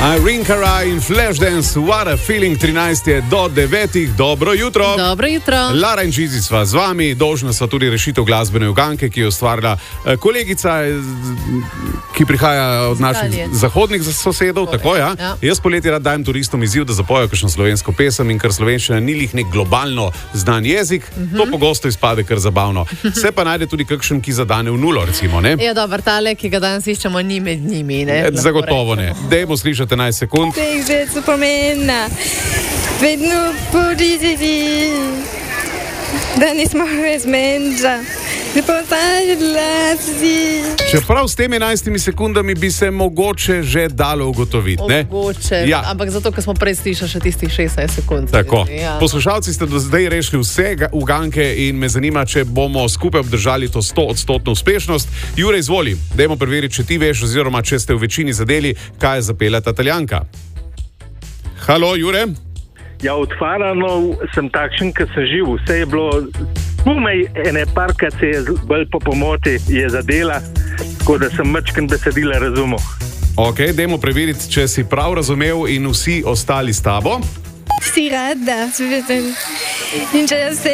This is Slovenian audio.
Rinkara in Flashdance, What a Feeling, 13 je do 9. Dobro jutro. Dobro jutro. Lara in Čizi sva z vami, dolžna sva tudi rešitev glasbene uganke, ki jo ustvarila kolegica, ki prihaja od naših zahodnih sosedov. Tako, ja. Jaz poleti rad dajem turistom izziv, da zapojejo kakšno slovensko pesem, in ker slovenščina ni lih nek globalno znan jezik, to pogosto izpade kar zabavno. Se pa najde tudi kakšen, ki zadane v nulo, recimo, ne? Ja, dober, tale, ki ga danes iščemo, ni med njimi, ne? Zagotovo ne. Dajmo slišati 11 sekund. Že se pomena, vedno podiziti, da nismo res menža, da potajala si. Čeprav s temi 11 sekundami bi se mogoče že dalo ugotoviti, ne? Mogoče, ja. Ampak zato, ker smo prej slišali še tistih 16 sekund. Tako. Ja. Poslušalci ste do zdaj rešili vse uganke in me zanima, če bomo skupaj obdržali to 100% uspešnost. Jure, izvoli, dajmo preveriti, če ti veš, oziroma če ste v večini zadeli, kaj je zapela ta Italijanka. Halo, Jure? Ja, od Faranov sem takšen, ker sem živ. Vse je bilo umej, ene parkrat se je bolj po pomoti je zadela, tako da sem mačken besedila razumel. Ok, dajmo preveriti, če si prav razumel in vsi ostali s tabo. Si rada, in če se